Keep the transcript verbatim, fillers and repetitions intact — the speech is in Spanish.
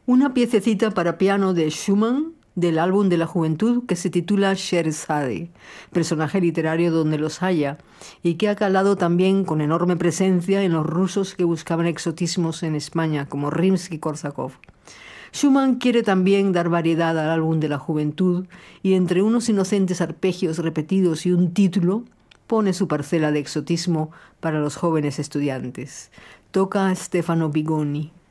Una piececita para piano de Schumann, del álbum de la juventud, que se titula Sherzade, personaje literario donde los haya, y que ha calado también con enorme presencia en los rusos que buscaban exotismos en España, como Rimsky-Korsakov. Schumann quiere también dar variedad al álbum de la juventud, y entre unos inocentes arpegios repetidos y un título, pone su parcela de exotismo para los jóvenes estudiantes. Toca Stefano Bigoni.